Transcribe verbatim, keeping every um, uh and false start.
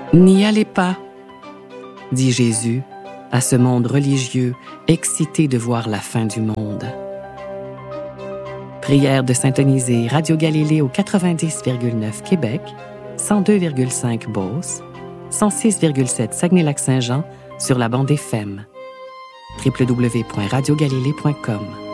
N'y allez pas, dit Jésus à ce monde religieux excité de voir la fin du monde. Prière de syntoniser Radio Galilée au quatre-vingt-dix virgule neuf Québec, cent deux virgule cinq Beauce, cent six virgule sept Saguenay-Lac-Saint-Jean sur la bande F M. w w w point radio galilée point com